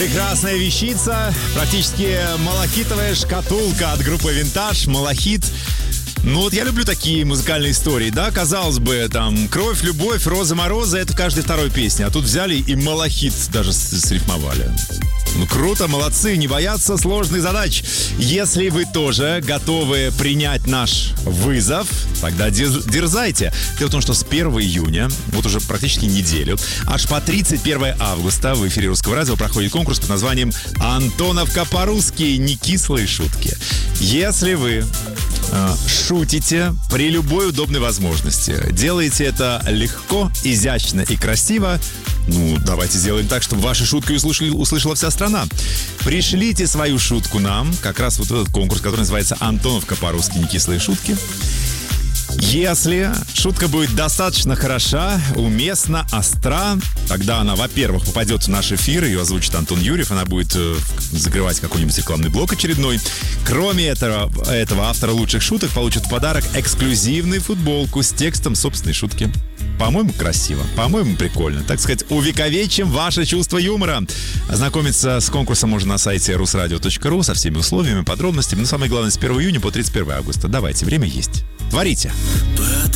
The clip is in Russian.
Прекрасная вещица, практически малахитовая шкатулка от группы «Винтаж», «Малахит». Ну вот я люблю такие музыкальные истории, да, казалось бы, там, «Кровь, любовь», «Роза, мороза» — это в каждой второй песне, а тут взяли и «Малахит» даже срифмовали. Ну, круто, молодцы, не боятся сложных задач. Если вы тоже готовы принять наш вызов, тогда дерзайте. Дело в том, что с 1 июня, вот уже практически неделю, аж по 31 августа в эфире Русского радио проходит конкурс под названием «Антоновка по-русски. Некислые шутки». Если вы шутите при любой удобной возможности, делаете это легко, изящно и красиво, ну, давайте сделаем так, чтобы ваши шутки услышала вся страна. Пришлите свою шутку нам, как раз вот этот конкурс, который называется «Антоновка по-русски. Некислые шутки». Если шутка будет достаточно хороша, уместна, остра, тогда она, во-первых, попадет в наш эфир, ее озвучит Антон Юрьев, она будет закрывать какой-нибудь рекламный блок очередной. Кроме этого автор лучших шуток получит в подарок эксклюзивную футболку с текстом собственной шутки. По-моему, красиво, по-моему, прикольно. Так сказать, увековечим ваше чувство юмора. Ознакомиться с конкурсом можно на сайте rusradio.ru со всеми условиями, подробностями. Но самое главное, с 1 июня по 31 августа. Давайте, время есть. Творите.